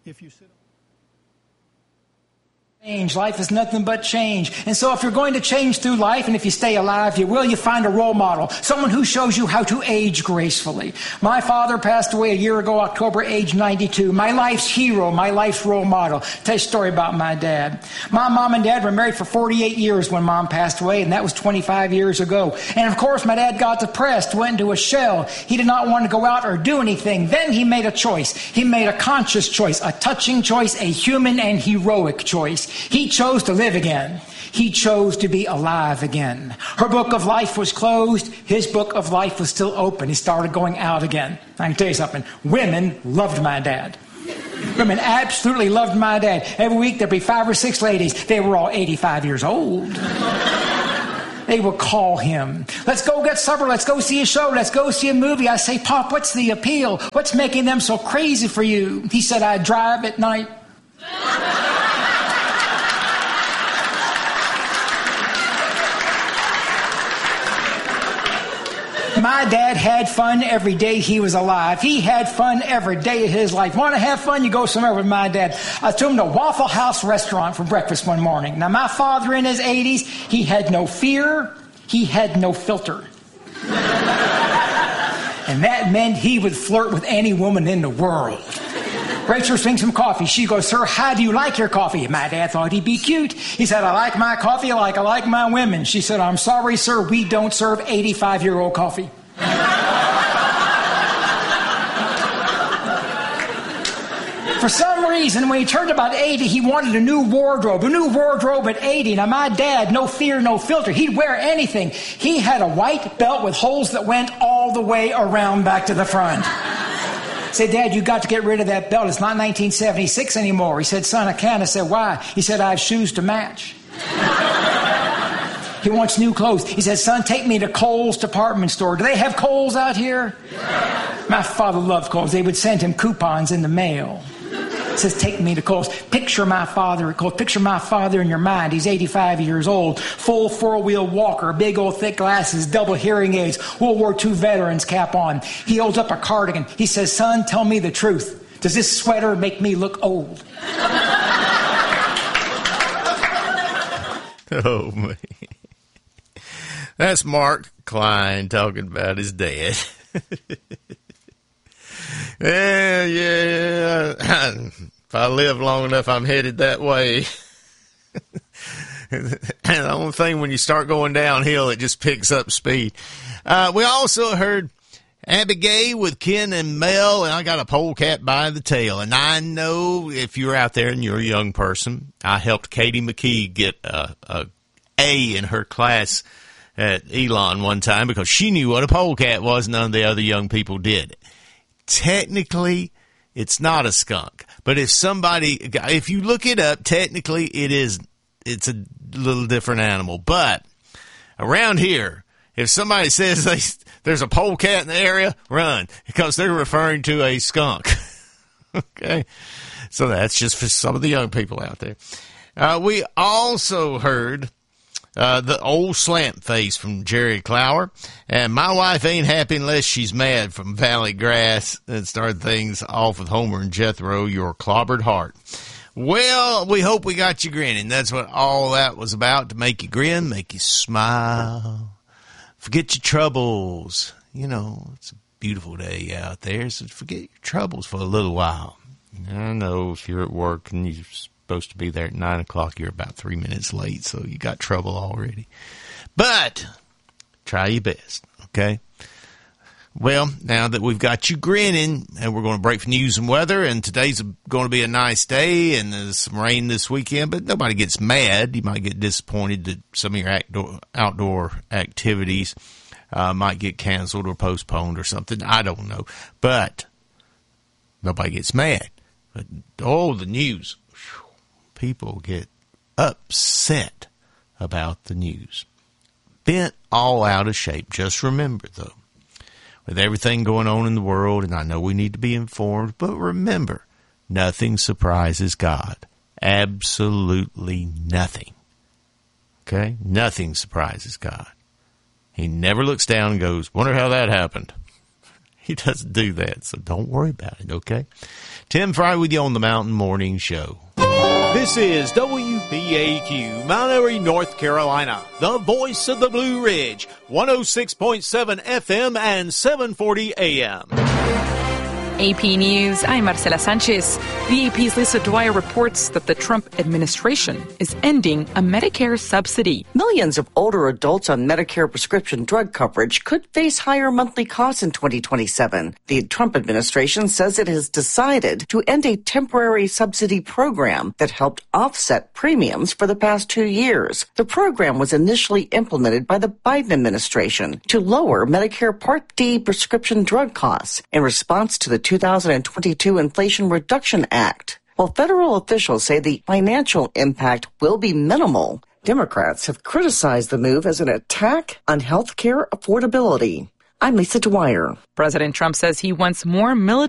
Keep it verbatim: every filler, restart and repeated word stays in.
if you sit on Change. Life is nothing but change. And so if you're going to change through life, and if you stay alive, you will, you find a role model, someone who shows you how to age gracefully. My father passed away a year ago, October, age ninety-two. My life's hero, my life's role model. I'll tell you a story about my dad. My mom and dad were married for forty-eight years when mom passed away, and that was twenty-five years ago. And of course, my dad got depressed, went into a shell. He did not want to go out or do anything. Then he made a choice. He made a conscious choice, a touching choice, a human and heroic choice. He chose to live again. He chose to be alive again. Her book of life was closed. His book of life was still open. He started going out again. I can tell you something. Women loved my dad. Women absolutely loved my dad. Every week there'd be five or six ladies. They were all eighty-five years old. They would call him. Let's go get supper. Let's go see a show. Let's go see a movie. I say, Pop, what's the appeal? What's making them so crazy for you? He said, I drive at night. My dad had fun every day he was alive. He had fun every day of his life. Want to have fun? You go somewhere with my dad. I took him to Waffle House restaurant for breakfast one morning. Now, my father in his eighties, he had no fear. He had no filter. And that meant he would flirt with any woman in the world. Rachel drinks some coffee. She goes, Sir, how do you like your coffee? My dad thought he'd be cute. He said, I like my coffee like I like my women. She said, I'm sorry, sir, we don't serve eighty-five-year-old coffee. For some reason, when he turned about eighty, he wanted a new wardrobe, a new wardrobe at eighty. Now, my dad, no fear, no filter. He'd wear anything. He had a white belt with holes that went all the way around back to the front. I said, Dad, you got to get rid of that belt. It's not nineteen seventy-six anymore. He said, son, I can't. I said, why? He said, I have shoes to match. He wants new clothes. He said, son, take me to Kohl's department store. Do they have Kohl's out here? Yeah. My father loved Kohl's. They would send him coupons in the mail. He says, take me to Kohl's. Picture my father at Kohl's. Picture my father in your mind. He's eighty-five years old, full four-wheel walker, big old thick glasses, double hearing aids, World War Two veterans cap on. He holds up a cardigan. He says, son, tell me the truth. Does this sweater make me look old? Oh, man. That's Mark Klein talking about his dad. yeah, yeah. If I live long enough, I'm headed that way. And the only thing, when you start going downhill, it just picks up speed. Uh, we also heard Abigail with Ken and Mel, and I got a polecat by the tail. And I know if you're out there and you're a young person, I helped Katie McKee get a, a A in her class at Elon one time because she knew what a polecat was. None of the other young people did. Technically, it's not a skunk. But if somebody, if you look it up, technically it is, it's a little different animal. But around here, if somebody says they, there's a polecat in the area, run, because they're referring to a skunk. Okay? So that's just for some of the young people out there. Uh, we also heard Uh, the old slant face from Jerry Clower, and my wife ain't happy unless she's mad from Valley Grass, and started things off with Homer and Jethro, your clobbered heart. Well, we hope we got you grinning. That's what all that was about, to make you grin, make you smile, forget your troubles. You know, it's a beautiful day out there, so forget your troubles for a little while. I know if you're at work and you're supposed to be there at nine o'clock, you're about three minutes late, so you got trouble already. But try your best, okay? Well, now that we've got you grinning, and we're going to break for news and weather, and today's going to be a nice day, and there's some rain this weekend, but nobody gets mad. You might get disappointed that some of your outdoor, outdoor activities uh, might get canceled or postponed or something. I don't know. But nobody gets mad. But, oh, the news. People get upset about the news. Bent all out of shape. Just remember, though, with everything going on in the world, and I know we need to be informed, but remember, nothing surprises God. Absolutely nothing. Okay? Nothing surprises God. He never looks down and goes, wonder how that happened. He doesn't do that, so don't worry about it, okay? Tim Fry with you on the Mountain Morning Show. This is W P A Q, Mount Airy, North Carolina, the voice of the Blue Ridge, one oh six point seven F M and seven forty A M. A P News, I'm Marcela Sanchez. The A P's Lisa Dwyer reports that the Trump administration is ending a Medicare subsidy. Millions of older adults on Medicare prescription drug coverage could face higher monthly costs in twenty twenty-seven. The Trump administration says it has decided to end a temporary subsidy program that helped offset premiums for the past two years. The program was initially implemented by the Biden administration to lower Medicare Part D prescription drug costs in response to the two thousand twenty-two Inflation Reduction Act. While federal officials say the financial impact will be minimal, Democrats have criticized the move as an attack on health care affordability. I'm Lisa Dwyer. President Trump says he wants more military